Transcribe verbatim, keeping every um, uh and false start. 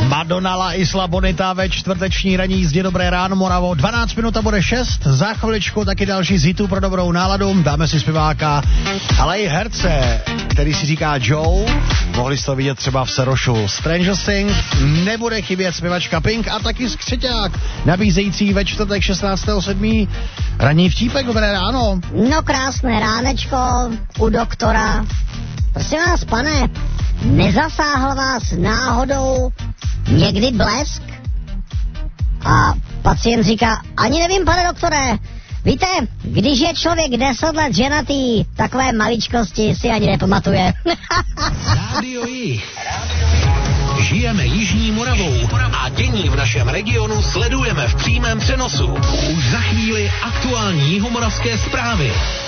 Madonna La Isla Bonita ve čtvrteční ranní jízdě. Dobré ráno, Moravo. dvanáct minut a bude šest. Za chviličku taky další z hitů pro dobrou náladu. Dáme si zpěváka, ale i herce, který si říká Joe. Mohli jste to vidět třeba v Serošu Stranger Things. Nebude chybět zpěvačka Pink a taky skřeťák, nabízející ve čtvrtek šestnáctého sedmého ranní vtípek. Dobré ráno. No krásné ránečko u doktora. Prosím vás, pane, nezasáhl vás náhodou někdy blesk? A pacient říká, ani nevím, pane doktore. Víte, když je člověk deset let ženatý, takové maličkosti si ani nepamatuje. Rádio Jih. Žijeme Jižní Moravou a dění v našem regionu sledujeme v přímém přenosu. Už za chvíli aktuální jihomoravské zprávy.